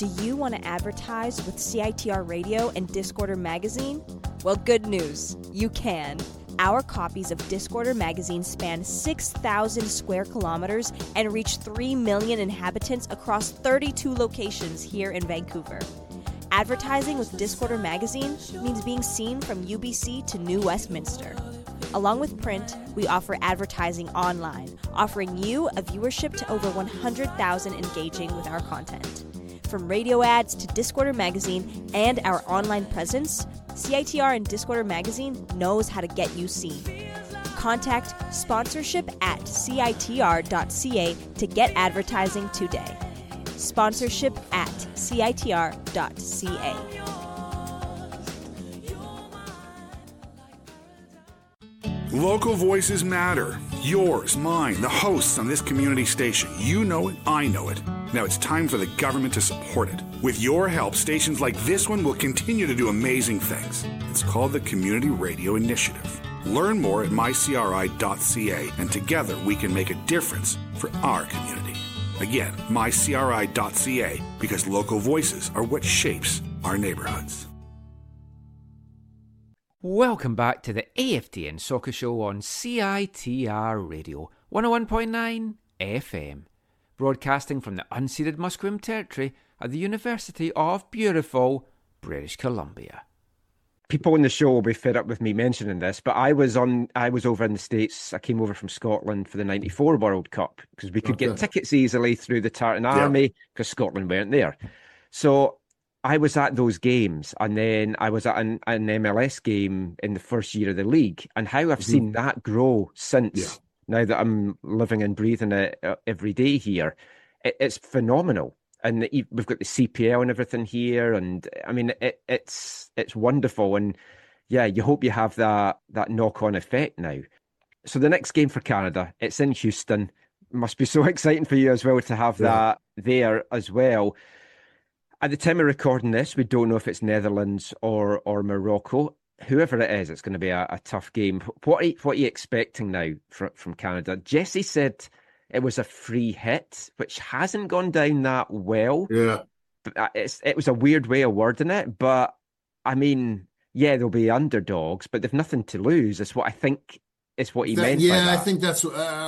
Do you want to advertise with CITR Radio and Discorder Magazine? Well, good news. You can. Our copies of Discorder Magazine span 6,000 square kilometers and reach 3 million inhabitants across 32 locations here in Vancouver. Advertising with Discorder Magazine means being seen from UBC to New Westminster. Along with print, we offer advertising online, offering you a viewership to over 100,000 engaging with our content. From radio ads to Discorder Magazine and our online presence, CITR and Discorder Magazine knows how to get you seen. Contact sponsorship@citr.ca to get advertising today. Sponsorship@citr.ca. Local voices matter. Yours, mine, the hosts on this community station. You know it, I know it. Now it's time for the government to support it. With your help, stations like this one will continue to do amazing things. It's called the Community Radio Initiative. Learn more at mycri.ca, and together we can make a difference for our community. Again, mycri.ca, because local voices are what shapes our neighborhoods. Welcome back to the AFTN Soccer Show on CITR Radio 101.9 FM, broadcasting from the unceded Musqueam Territory at the University of beautiful British Columbia. People on the show will be fed up with me mentioning this, but I was over in the States. I came over from Scotland for the '94 World Cup because we could get tickets easily through the Tartan Army because Scotland weren't there. So I was at those games, and then I was at an MLS game in the first year of the league, and how I've seen that grow since. Now that I'm living and breathing it every day here, it's phenomenal. And we've got the CPL and everything here, and I mean it's wonderful. And yeah, you hope you have that knock-on effect now. So the next game for Canada, it's in Houston. Must be so exciting for you as well to have that there as well. At the time of recording this, we don't know if it's Netherlands or Morocco. Whoever it is, it's going to be a tough game. What are you expecting now from Canada? Jesse said it was a free hit, which hasn't gone down that well. Yeah. It was a weird way of wording it, but I mean, yeah, they'll be underdogs, but they've nothing to lose. Is what I think is what he meant by that. I think that's.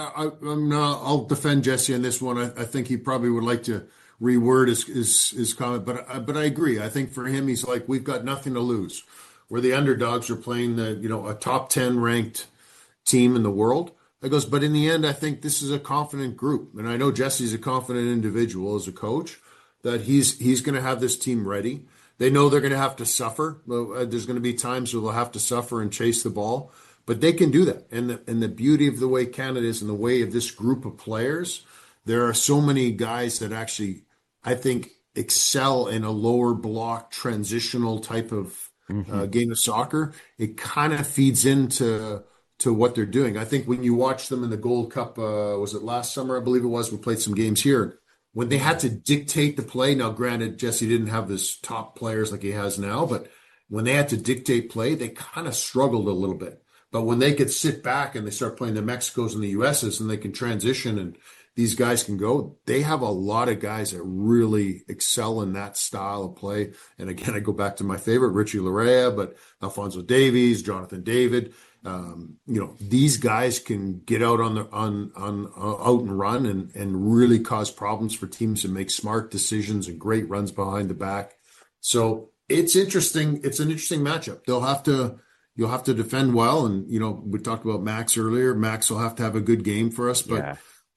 I'll defend Jesse on this one. I think he probably would like to reword his comment, but I agree. I think for him, he's like, we've got nothing to lose. We're the underdogs. Are playing a top 10 ranked team in the world. I goes, but in the end, I think this is a confident group, and I know Jesse's a confident individual as a coach that he's going to have this team ready. They know they're going to have to suffer. There's going to be times where they'll have to suffer and chase the ball, but they can do that. And the beauty of the way Canada is and the way of this group of players, there are so many guys that actually, I think, excel in a lower block transitional type of game of soccer. It kind of feeds into what they're doing. I think when you watch them in the Gold Cup, was it last summer? I believe it was. We played some games here. When they had to dictate the play, now granted, Jesse didn't have his top players like he has now, but when they had to dictate play, they kind of struggled a little bit. But when they could sit back and they start playing the Mexicos and the USs and they can transition and these guys can go, they have a lot of guys that really excel in that style of play. And again, I go back to my favorite, Richie Larea, but Alphonso Davies, Jonathan David. These guys can get out out and run and really cause problems for teams and make smart decisions and great runs behind the back. So it's interesting. It's an interesting matchup. You'll have to defend well. And, we talked about Max earlier. Max will have to have a good game for us, but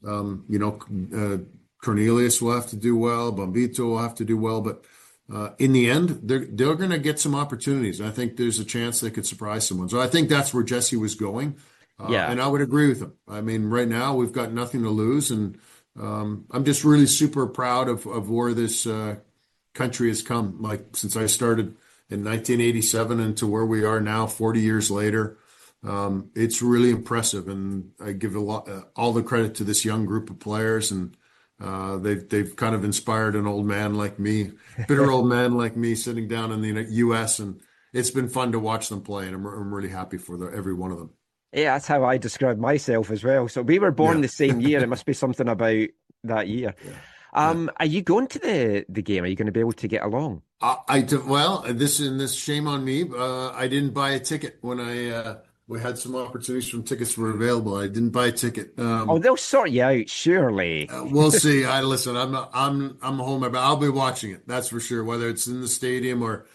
Cornelius will have to do well. Bombito will have to do well, but in the end, they're going to get some opportunities. I think there's a chance they could surprise someone. So I think that's where Jesse was going. And I would agree with him. I mean, right now we've got nothing to lose. And I'm just really super proud of where this country has come, like since I started in 1987 and to where we are now, 40 years later. It's really impressive. And I give all the credit to this young group of players. And they've kind of inspired an old man like me, bitter old man like me, sitting down in the U.S. And it's been fun to watch them play, and I'm really happy for every one of them. Yeah, that's how I describe myself as well. So we were born the same year. It must be something about that year. Are you going to the game? Are you going to be able to get along? Well, this shame on me. I didn't buy a ticket when we had some opportunities from tickets were available. I didn't buy a ticket. Oh, they'll sort you out, surely. We'll see. Listen. I'm home. I'll be watching it. That's for sure. Whether it's in the stadium or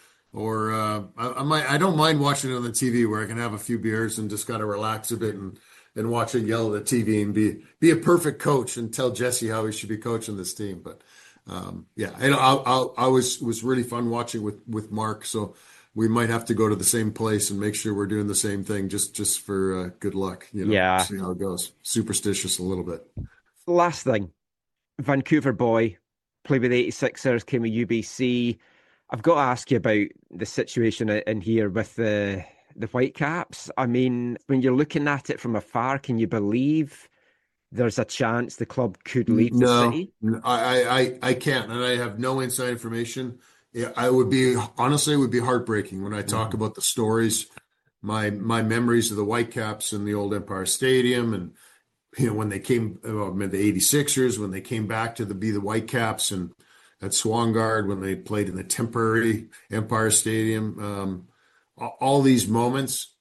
I don't mind watching it on the TV where I can have a few beers and just kind of relax a bit and watch it, yell at the TV and be a perfect coach and tell Jesse how he should be coaching this team. But yeah, and I was really fun watching with Mark. So we might have to go to the same place and make sure we're doing the same thing just for good luck. Yeah. See how it goes. Superstitious a little bit. Last thing, Vancouver boy, played with the 86ers, came with UBC. I've got to ask you about the situation in here with the Whitecaps. I mean, when you're looking at it from afar, can you believe there's a chance the club could leave the city? No, I can't, and I have no inside information. It would be heartbreaking when I talk about the stories, my memories of the Whitecaps in the old Empire Stadium, and when they came, the 86ers, when they came back to be the Whitecaps, and at Swangard when they played in the temporary Empire Stadium. All these moments,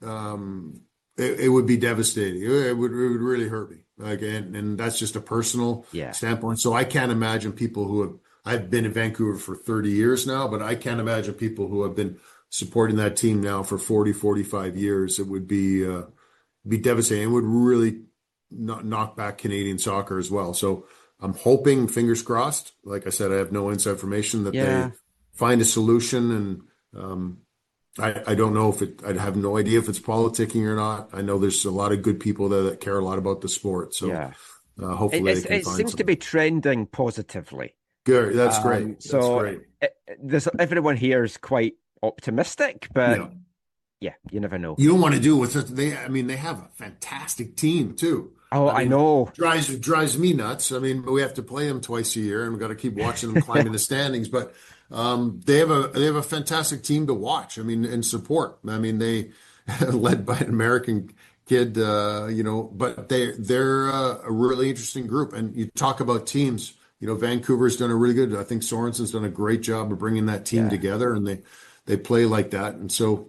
it would be devastating. It would really hurt me. And that's just a personal standpoint. So I can't imagine people I've been in Vancouver for 30 years now, but I can't imagine people who have been supporting that team now for 40, 45 years. It would be devastating. It would really knock back Canadian soccer as well. So I'm hoping, fingers crossed, like I said, I have no inside information, that they find a solution. And I don't know I have no idea if it's politicking or not. I know there's a lot of good people there that care a lot about the sport. So hopefully they can it find seems to be trending positively. Good. That's great. That's great. Everyone here is quite optimistic, but you never know. You don't want to do with it. They have a fantastic team too. Oh, I know. Drives me nuts. I mean, we have to play them twice a year, and we've got to keep watching them climb in the standings. But they have a fantastic team to watch. I mean, and support. I mean, they led by an American kid, but they're a really interesting group. And you talk about teams. Vancouver's done a really good. I think Sorensen's done a great job of bringing that team together, and they play like that. And so.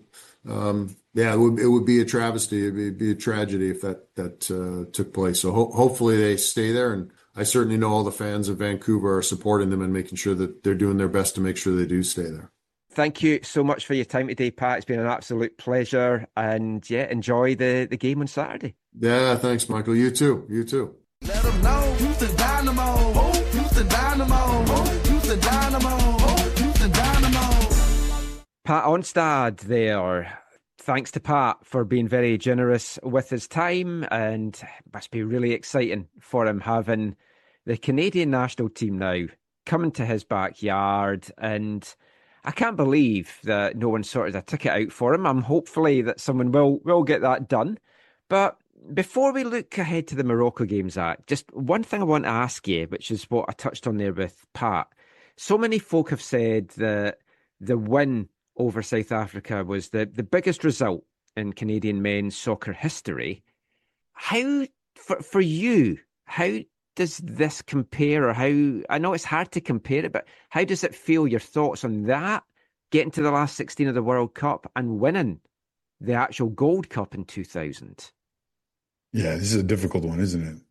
It would be a travesty. It'd be a tragedy if that took place. So hopefully they stay there. And I certainly know all the fans of Vancouver are supporting them and making sure that they're doing their best to make sure they do stay there. Thank you so much for your time today, Pat. It's been an absolute pleasure. And enjoy the game on Saturday. Yeah, thanks, Michael. You too. Let them know Houston Dynamo. Houston Dynamo. Houston Dynamo. Houston Dynamo. Pat Onstad there. Thanks to Pat for being very generous with his time, and it must be really exciting for him having the Canadian national team now coming to his backyard. And I can't believe that no one sorted a ticket out for him. I'm hopefully that someone will get that done. But before we look ahead to the Morocco game, Zach, just one thing I want to ask you, which is what I touched on there with Pat. So many folk have said that the win over South Africa was the biggest result in Canadian men's soccer history. How, for you, how does this compare, or I know it's hard to compare it, but how does it feel, your thoughts on that, getting to the last 16 of the World Cup and winning the actual Gold Cup in 2000? Yeah, this is a difficult one, isn't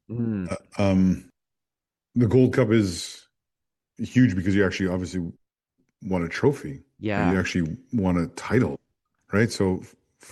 it? The Gold Cup is huge because you actually obviously won a trophy. Yeah. You actually won a title, right? So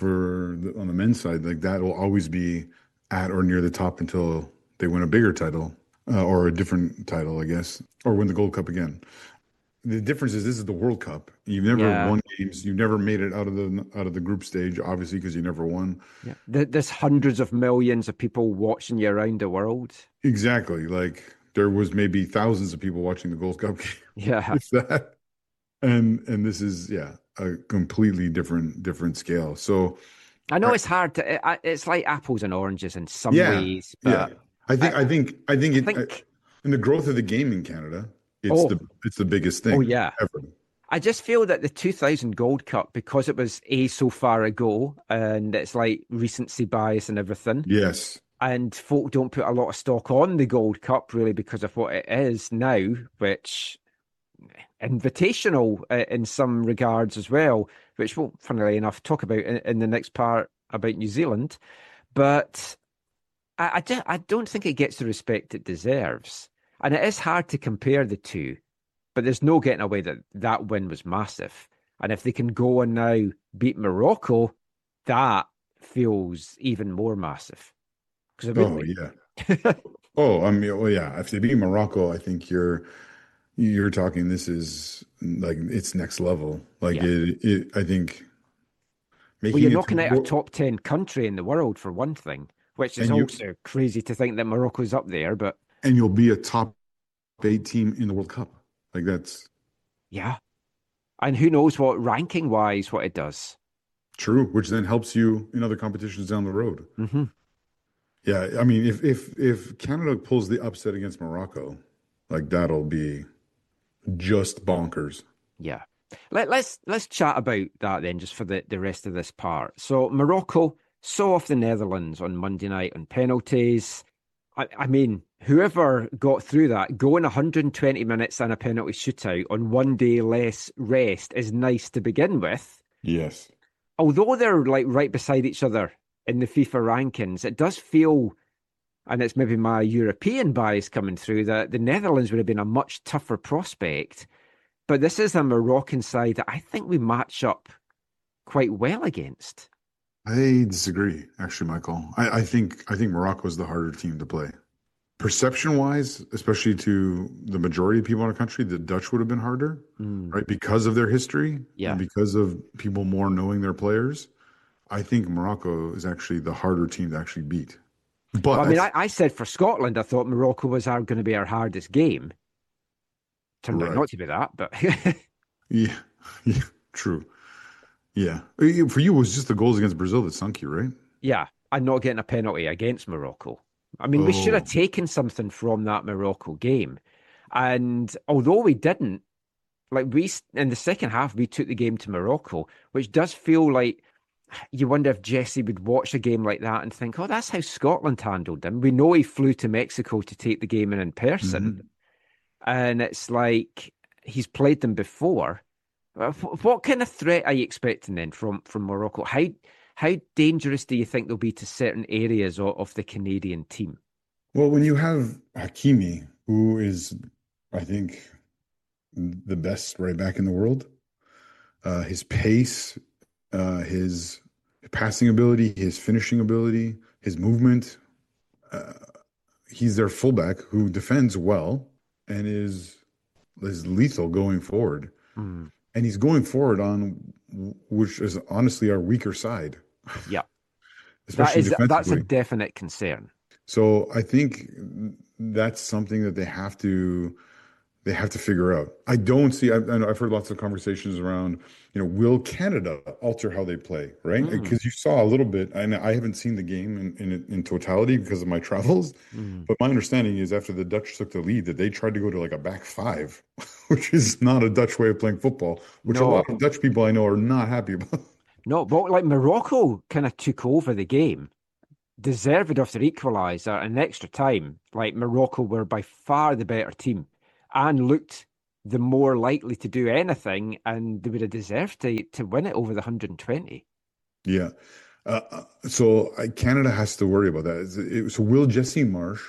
on the men's side, like that will always be at or near the top until they win a bigger title or a different title, I guess, or win the Gold Cup again. The difference is this is the World Cup. You've never won games. You've never made it out of the group stage, obviously, because you never won. Yeah. There's hundreds of millions of people watching you around the world. Exactly. Like there was maybe thousands of people watching the Gold Cup game. Yeah. If that. And this is a completely different scale. So I know it's hard to. It's like apples and oranges in some ways. But I think in the growth of the game in Canada, it's the biggest thing. Oh yeah, ever. I just feel that the 2000 Gold Cup, because it was so far ago, and it's like recency bias and everything. Yes, And folk don't put a lot of stock on the Gold Cup really because of what it is now, which invitational in some regards as well, which we'll, funnily enough, talk about in the next part about New Zealand. But I don't think it gets the respect it deserves. And it is hard to compare the two, but there's no getting away that that win was massive. And if they can go and now beat Morocco, that feels even more massive. Oh, yeah. Oh, I mean, well, yeah. If they beat Morocco, I think you're talking. This is like it's next level. Like I think. Well, you're knocking out a top 10 country in the world for one thing, which is also crazy to think that Morocco's up there. And you'll be a top 8 team in the World Cup. Like that's. Yeah, and who knows what ranking wise what it does. True, which then helps you in other competitions down the road. Mm-hmm. Yeah, I mean, if Canada pulls the upset against Morocco, like that'll be just bonkers. Yeah. Let's chat about that then, just for the rest of this part. So Morocco saw off the Netherlands on Monday night on penalties. I mean, whoever got through that, going 120 minutes and a penalty shootout on one day less rest is nice to begin with. Yes. Although they're like right beside each other in the FIFA rankings, it does feel, and it's maybe my European bias coming through, that the Netherlands would have been a much tougher prospect. But this is a Moroccan side that I think we match up quite well against. I disagree, actually, Michael. I think Morocco is the harder team to play. Perception-wise, especially to the majority of people in our country, the Dutch would have been harder, right? Because of their history, and because of people more knowing their players. I think Morocco is actually the harder team to actually beat. But well, I mean, I said for Scotland, I thought Morocco was going to be our hardest game. Turned out not to be that, but yeah, true. Yeah, for you, it was just the goals against Brazil that sunk you, right? Yeah, and not getting a penalty against Morocco. I mean, we should have taken something from that Morocco game, and although we didn't, like in the second half, we took the game to Morocco, which does feel like. You wonder if Jesse would watch a game like that and think, oh, that's how Scotland handled them. We know he flew to Mexico to take the game in person. And it's like he's played them before. What kind of threat are you expecting then from Morocco? How dangerous do you think they'll be to certain areas of the Canadian team? Well, when you have Hakimi, who is, I think, the best right back in the world, his pace, his passing ability, his finishing ability, his movement. He's their fullback who defends well and is lethal going forward. And he's going forward on which is honestly our weaker side. Yeah. Especially defensively. That's a definite concern. So I think that's something that they have to figure out. I don't see. I know I've heard lots of conversations around, will Canada alter how they play, right? Because you saw a little bit, and I haven't seen the game in totality because of my travels. But my understanding is after the Dutch took the lead, that they tried to go to like a back five, which is not a Dutch way of playing football, which a lot of Dutch people I know are not happy about. No, but like Morocco kind of took over the game, deserved of their equaliser and extra time. Like Morocco were by far the better team. And looked the more likely to do anything, and they would have deserved to win it over the 120. Yeah. So Canada has to worry about that. So will Jesse Marsh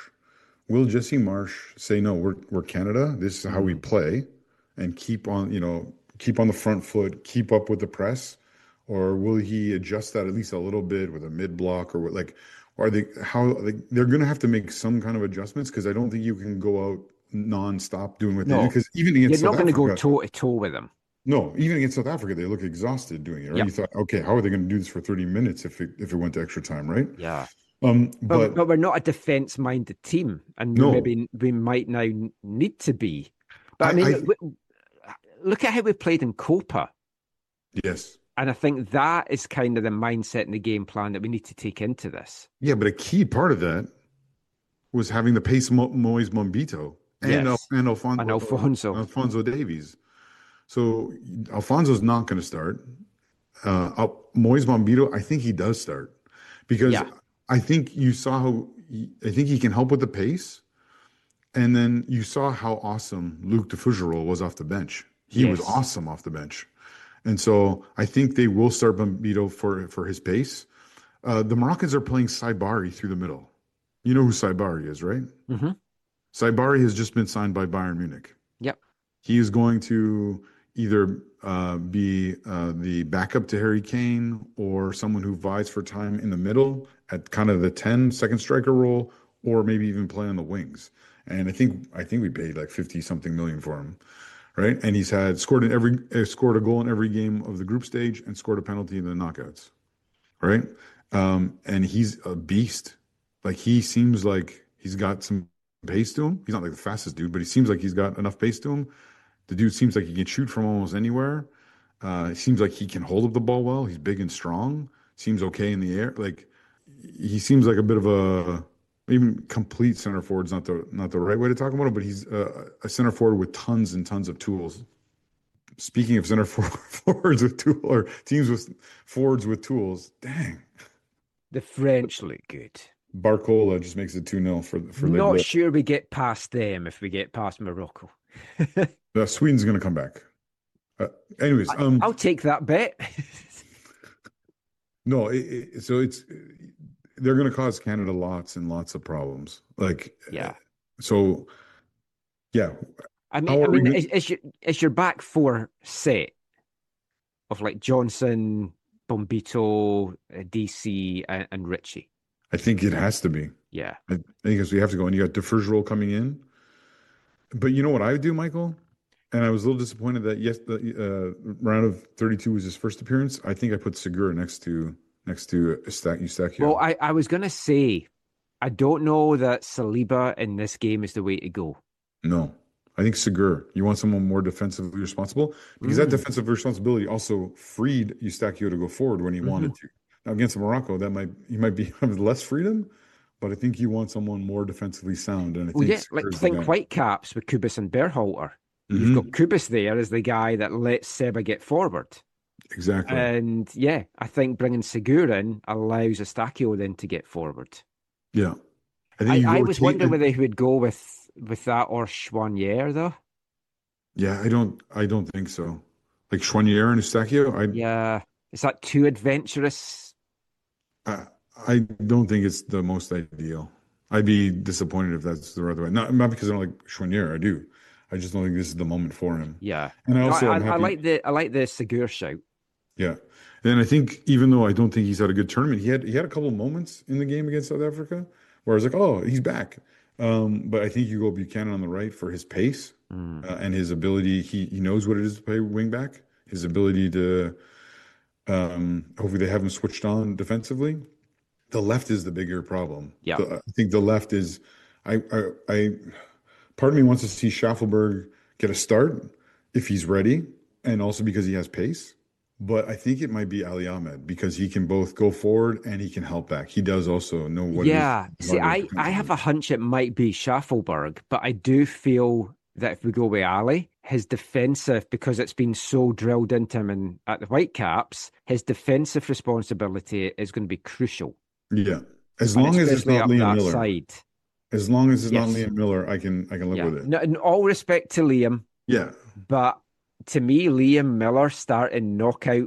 say, no, we're Canada, this is how we play, and keep on the front foot, keep up with the press? Or will he adjust that at least a little bit with a mid block, or they're going to have to make some kind of adjustments, because I don't think you can go out non-stop doing what they do, because even against you're not going to go toe-to-toe with them. No, even against South Africa, they look exhausted doing it. Right? You thought, okay, how are they going to do this for 30 minutes if it went to extra time, right? Yeah. But we're not a defense-minded team, and maybe we might now need to be. But I mean, look at how we played in Copa. Yes. And I think that is kind of the mindset and the game plan that we need to take into this. Yeah, but a key part of that was having the pace Moise Mbito. And Alfonso Davies. So Alfonso's not going to start. Moise Mbito, I think he does start, because I think you saw how I think he can help with the pace. And then you saw how awesome Luke de Fougerolles was off the bench. He was awesome off the bench. And so I think they will start Bambito for his pace. The Moroccans are playing Saibari through the middle. You know who Saibari is, right? Mm-hmm. Saibari has just been signed by Bayern Munich. Yep. He is going to either be the backup to Harry Kane or someone who vies for time in the middle at kind of the 10 second striker role, or maybe even play on the wings. And I think we paid like 50 something million for him, right? And he's scored a goal in every game of the group stage and scored a penalty in the knockouts, right? And he's a beast. Like, he seems like he's got some pace to him. He's not like the fastest dude, but he seems like he's got enough pace to him. The dude seems like he can shoot from almost anywhere. It seems like he can hold up the ball well. He's big and strong. Seems okay in the air. Like, he seems like a bit of a, even complete center forward is not the right way to talk about him, but he's a center forward with tons and tons of tools. Speaking of center forwards with tools, or teams with forwards with tools, dang. The French look good. Barcola just makes it 2-0 for Not sure we get past them if we get past Morocco. Sweden's going to come back. Anyways, I'll take that bet. No, so they're going to cause Canada lots and lots of problems. Like, yeah. So, yeah. I mean, is your back four set of like Johnson, Bombito, DC, and Richie? I think it has to be. Yeah. I think because we have to go. And you got de Fougerolles coming in. But you know what I would do, Michael? And I was a little disappointed that, yes, the round of 32 was his first appearance. I think I put Segura next to Eustáquio. Well, I was going to say, I don't know that Saliba in this game is the way to go. No. I think Segura. You want someone more defensively responsible? Because that defensive responsibility also freed Eustáquio to go forward when he wanted to. Now, against Morocco, he might be have less freedom, but I think you want someone more defensively sound. And I think think Whitecaps with Kubis and Berhalter. You've got Kubis there as the guy that lets Seba get forward. Exactly. And yeah, I think bringing Segura in allows Eustáquio then to get forward. Yeah. I was wondering whether he would go with that or Chouanier, though. Yeah, I don't think so. Like Chouanier and Eustáquio? Yeah. Is that too adventurous? I don't think it's the most ideal. I'd be disappointed if that's the right way. Not because I don't like Chouanier. I do. I just don't think this is the moment for him. Yeah. And I like the Segura shout. Yeah. And I think even though I don't think he's had a good tournament, he had a couple of moments in the game against South Africa where I was like, oh, he's back. But I think you go Buchanan on the right for his pace and his ability. He knows what it is to play wing back. His ability to hopefully they have him switched on defensively. The left is the bigger problem. Yeah. I think the left is part of me wants to see Schaffelberg get a start if he's ready, and also because he has pace. But I think it might be Ali Ahmed because he can both go forward and he can help back. He does also know what. Yeah. See, I have a hunch it might be Schaffelberg, but I do feel that if we go with Ali, his defensive, because it's been so drilled into him at the Whitecaps, his defensive responsibility is going to be crucial. Yeah, as long as it's not Liam Miller. Side. As long as it's not Liam Miller, I can live with it. No, in all respect to Liam. Yeah. But to me, Liam Miller starting knockout